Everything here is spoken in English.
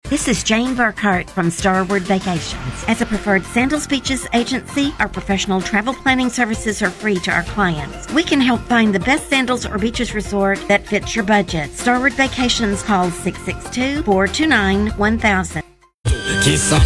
This is Jane Burkhart from Starward Vacations. As a preferred Sandals Beaches agency, our professional travel planning services are free to our clients. We can help find the best Sandals or beaches resort that fits your budget. Starward Vacations, call 662-429-1000. Kiss on